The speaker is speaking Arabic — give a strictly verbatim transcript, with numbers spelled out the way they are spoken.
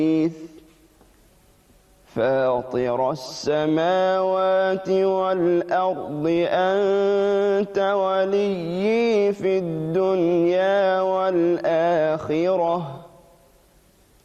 فاطر السماوات والأرض أنت وليي في الدنيا والآخرة